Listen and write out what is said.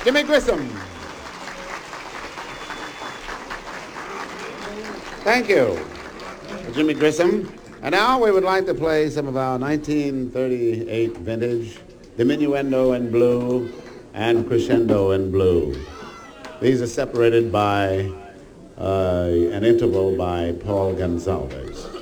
Jimmy Grissom. Thank you, Jimmy Grissom. And now we would like to play some of our 1938 vintage Diminuendo in blue and Crescendo in blue. These are separated by an interval by Paul Gonsalves.